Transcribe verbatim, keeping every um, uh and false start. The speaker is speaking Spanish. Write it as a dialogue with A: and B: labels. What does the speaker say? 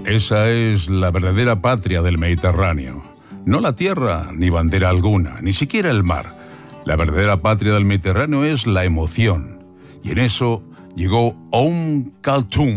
A: Esa es la verdadera patria del Mediterráneo. No la tierra, ni bandera alguna, ni siquiera el mar. La verdadera patria del Mediterráneo es la emoción. Y en eso llegó Umm Kulthum.